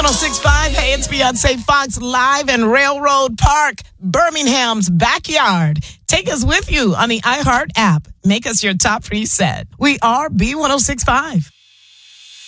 B1065. Hey, it's Beyonce Fox live in Railroad Park, Birmingham's backyard. Take us with you on the iHeart app. Make us your top preset. We are B1065.